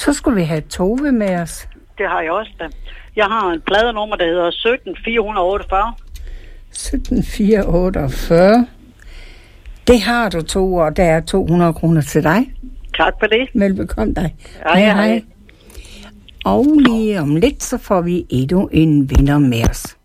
Så skulle vi have Tove med os. Det har jeg også da. Jeg har en pladenummer, der hedder 17448. 17448. Det har du, Tove, og der er 200 kroner til dig. Tak for det. Velbekomme dig. Hej. Og lige om lidt, så får vi endnu en vinder med os.